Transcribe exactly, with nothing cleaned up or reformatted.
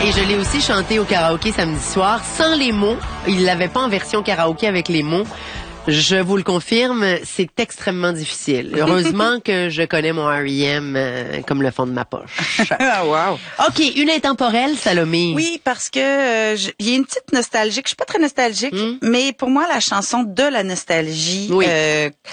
Et je l'ai aussi chanté au karaoké samedi soir, sans les mots. Il l'avait pas en version karaoké avec les mots. Je vous le confirme, c'est extrêmement difficile. Heureusement que je connais mon R E M euh, comme le fond de ma poche. Ah, wow. OK, une intemporelle, Salomé. Oui, parce que euh, je- il y a une petite nostalgique. Je suis pas très nostalgique, Mm. mais pour moi, la chanson de la nostalgie, Oui. euh,